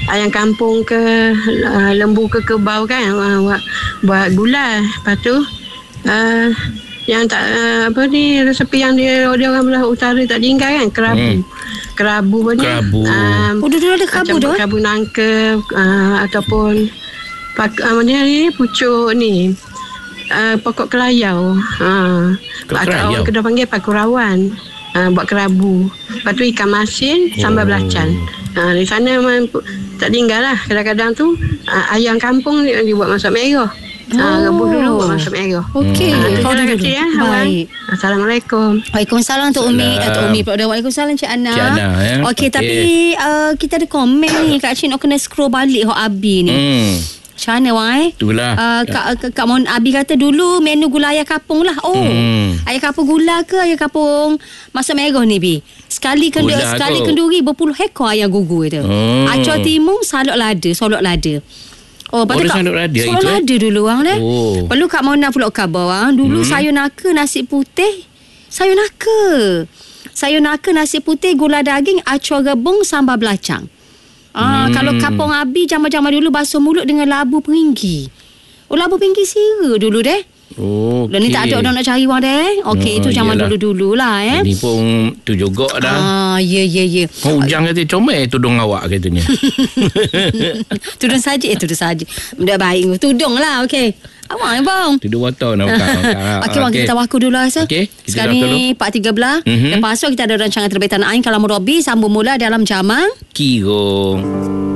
ayam kampung ke lembu ke kebau kan, buat gulai. Lepas tu yang tak resepi yang dia orang belah utara tak tinggal kan, kerabu banyak. Dulu ada kerabu tu? Kerabu nangka ataupun pucuk ni, pokok kelayau. Orang Kedah panggil pakurawan. Buat kerabu. Lepas tu ikan masin, sambal belacan. Di sana memang tak tinggal lah. Kadang-kadang tu ayam kampung dia buat masak merah. Rebus dulu buat masak merah. Okey. Terima kasih ya. Baik. Assalamualaikum. Waalaikumsalam Tok Umi. Waalaikumsalam Cik Ana. Okey, tapi kita ada komen ni Kak Cik nak kena scroll balik Abi ni. Macam mana Wai? Itulah. Kak Mon Abi kata dulu menu gula ayam kapung lah. Ayam kapung gula ke ayam kapung masak merah ni Bi? Sekali kenduri berpuluh ekor ayam gugur tu. Acor timun solok lada. Solok lada dulu orang dah. Perlu Kak Mona pula khabar dulu sayur naka nasi putih. Sayur naka nasi putih gula daging acor rebung sambal belacang. Kalau kampung Abi zaman-zaman dulu basuh mulut dengan labu peringgi. Labu peringgi sira dulu deh. Dan ni tak ada orang nak cari wang deh. Okey, itu zaman dulu-dulu lah Ini pun tu juga dah. Ya. Ujang kata comel tudung awak katanya. Tudung saja. Dah baik tudung lah. Okey. Awak ni bang. Tudung water nak buka. Okey bang, kita waktu dulu rasa. Sekarang ni 4.13. Lepas tu kita ada rancangan terbitan Ain Kalam Robi sambung mula dalam Jamal Kirong.